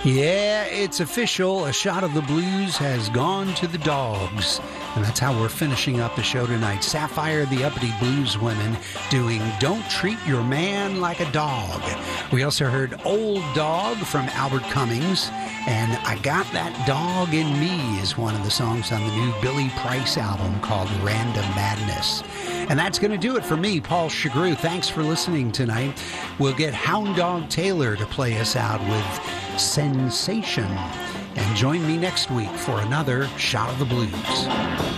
Yeah, it's official. A shot of the blues has gone to the dogs. And that's how we're finishing up the show tonight. Sapphire, the Uppity Blues Women, doing Don't Treat Your Man Like a Dog. We also heard Old Dog from Albert Cummings. And I Got That Dog in Me is one of the songs on the new Billy Price album called Random Madness. And that's going to do it for me, Paul Chagru. Thanks for listening tonight. We'll get Hound Dog Taylor to play us out with Sensation. And join me next week for another Shot of the Blues.